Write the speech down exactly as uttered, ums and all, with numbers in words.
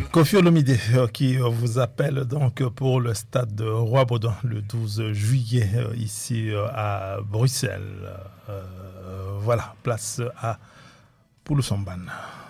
Kofi Olomide qui vous appelle donc pour le stade de Roi-Baudouin le douze juillet ici à Bruxelles. Euh, voilà, place à Poulousamban.